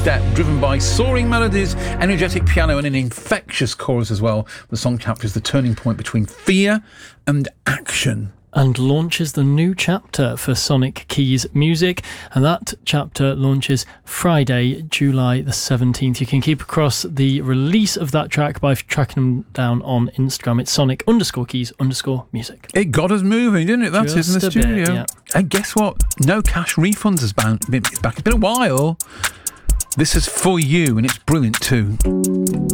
step, driven by soaring melodies, energetic piano and an infectious chorus as well. The song captures the turning point between fear and action. And launches the new chapter for Sonic Keys Music, and that chapter launches Friday, July the 17th. You can keep across the release of that track by tracking them down on Instagram. It's Sonic_Keys_music. It got us moving, didn't it? That's Just in the a bit, studio. yeah. And guess what? No cash refunds has been back. It's been a while. This is For You, and it's brilliant too.